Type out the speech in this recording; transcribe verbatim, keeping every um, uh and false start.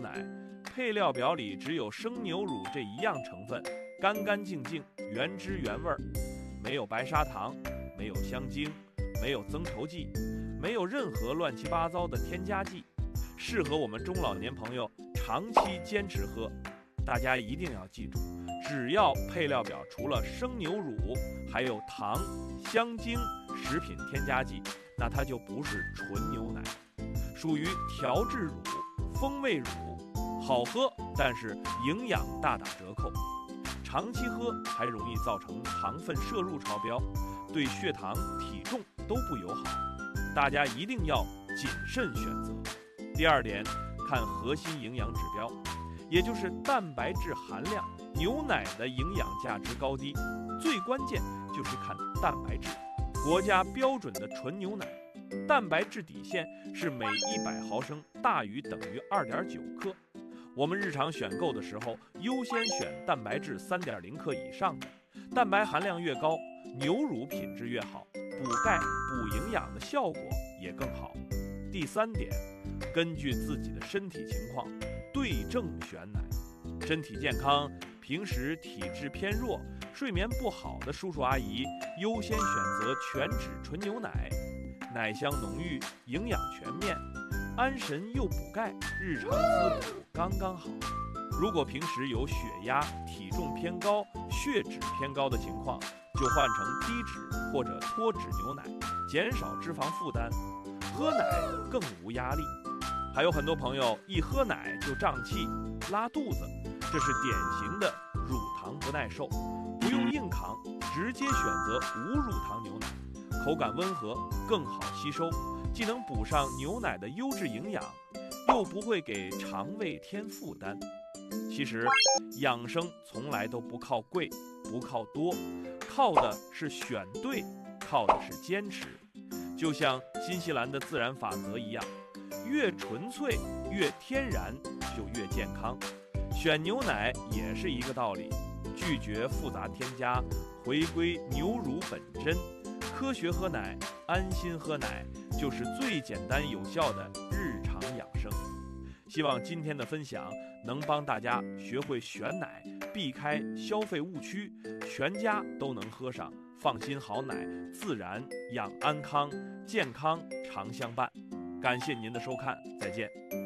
奶，配料表里只有生牛乳这一样成分，干干净净，原汁原味，没有白砂糖，没有香精，没有增稠剂，没有任何乱七八糟的添加剂，适合我们中老年朋友长期坚持喝。大家一定要记住，只要配料表除了生牛乳还有糖、香精、食品添加剂，那它就不是纯牛奶，属于调制乳、风味乳，好喝，但是营养大打折扣。长期喝还容易造成糖分摄入超标，对血糖、体重都不友好，大家一定要谨慎选择。第二点，看核心营养指标，也就是蛋白质含量，牛奶的营养价值高低，最关键就是看蛋白质。国家标准的纯牛奶，蛋白质底线是每一百毫升大于等于 二点九 克。我们日常选购的时候，优先选蛋白质 三点零 克以上的，蛋白含量越高，牛乳品质越好，补钙补营养的效果也更好。第三点，根据自己的身体情况对症选奶。身体健康，平时体质偏弱，睡眠不好的叔叔阿姨优先选择全脂纯牛奶，奶香浓郁，营养全面，安神又补钙，日常滋补刚刚好。如果平时有血压、体重偏高、血脂偏高的情况，就换成低脂或者脱脂牛奶，减少脂肪负担，喝奶更无压力。还有很多朋友一喝奶就胀气、拉肚子，这是典型的乳糖不耐受，不用硬扛，直接选择无乳糖牛奶，口感温和，更好吸收，既能补上牛奶的优质营养，又不会给肠胃添负担。其实养生从来都不靠贵，不靠多，靠的是选对，靠的是坚持。就像新西兰的自然法则一样，越纯粹越天然就越健康。选牛奶也是一个道理，拒绝复杂添加，回归牛乳本真，科学喝奶，安心喝奶，就是最简单有效的日常养生。希望今天的分享能帮大家学会选奶，避开消费误区，全家都能喝上放心好奶，自然养安康，健康常相伴。感谢您的收看，再见。